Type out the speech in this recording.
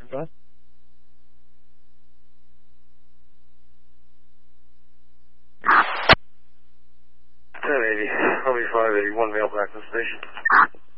Go ahead. I'll be 581 mail back to the station.